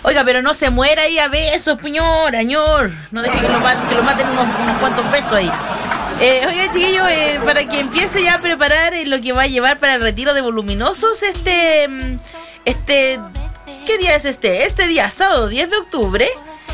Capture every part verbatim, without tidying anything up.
Oiga, pero no se muera ahí a besos, señor, añor. No deje que lo maten, que lo maten unos, unos cuantos besos ahí. Eh, oiga, chiquillos, eh, para que empiece ya a preparar eh, lo que va a llevar para el retiro de voluminosos, este, este, ¿qué día es este? Este día, sábado diez de octubre,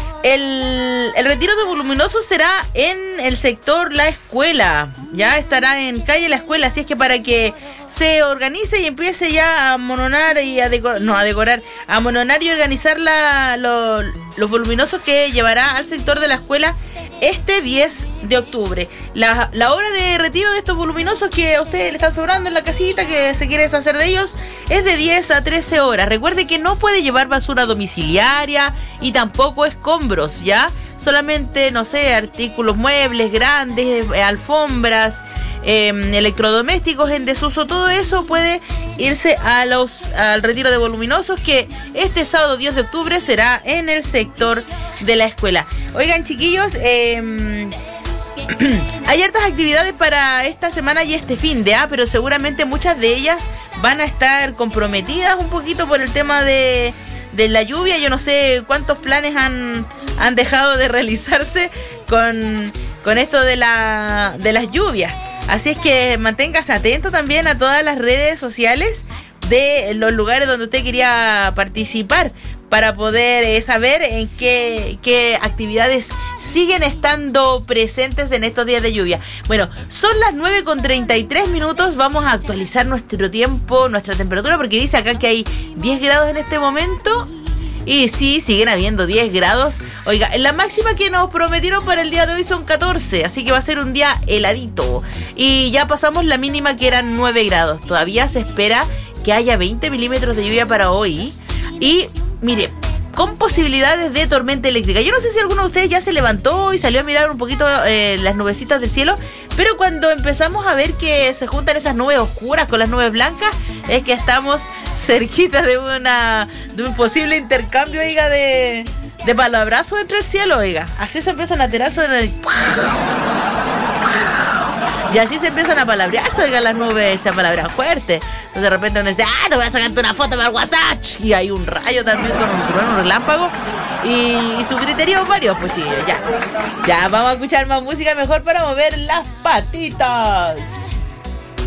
el, el retiro de voluminosos será en el sector La Escuela, ya estará en calle La Escuela, así es que para que se organice y empiece ya a mononar y a decorar, no, a decorar, a mononar y organizar la, lo, los voluminosos que llevará al sector de La Escuela este diez de octubre. La, la hora de retiro de estos voluminosos que a usted le están sobrando en la casita, que se quiere deshacer de ellos, es de diez a trece horas. Recuerde que no puede llevar basura domiciliaria y tampoco escombros, ¿ya? Solamente, no sé, artículos, muebles grandes, eh, alfombras, eh, electrodomésticos en desuso, todo eso puede irse a los, al retiro de voluminosos que este sábado diez de octubre será en el sector de La Escuela. Oigan, chiquillos, eh, hay hartas actividades para esta semana y este fin de, ah, pero seguramente muchas de ellas van a estar comprometidas un poquito por el tema de, de la lluvia. Yo no sé cuántos planes han, han dejado de realizarse con, con esto de, la, de las lluvias. Así es que manténgase atento también a todas las redes sociales de los lugares donde usted quería participar para poder eh, saber en qué, qué actividades siguen estando presentes en estos días de lluvia. Bueno, son las nueve con treinta y tres minutos. Vamos a actualizar nuestro tiempo, nuestra temperatura, porque dice acá que hay diez grados en este momento. Y sí, siguen habiendo diez grados. Oiga, la máxima que nos prometieron para el día de hoy son catorce, así que va a ser un día heladito. Y ya pasamos la mínima, que eran nueve grados. Todavía se espera que haya veinte milímetros de lluvia para hoy. Y mire, con posibilidades de tormenta eléctrica. Yo no sé si alguno de ustedes ya se levantó y salió a mirar un poquito eh, las nubecitas del cielo, pero cuando empezamos a ver que se juntan esas nubes oscuras con las nubes blancas, es que estamos cerquita de una de un posible intercambio, oiga, de, de palabrazos entre el cielo, oiga. Así se empiezan a tirar sobre el... Y así se empiezan a palabrearse, oigan, las nubes se palabrean fuerte. Entonces de repente uno dice, ah, te voy a sacarte una foto para el WhatsApp. Y hay un rayo también con un trueno, un relámpago. Y, y su criterio varios, pues sí, ya. Ya, vamos a escuchar más música mejor para mover las patitas.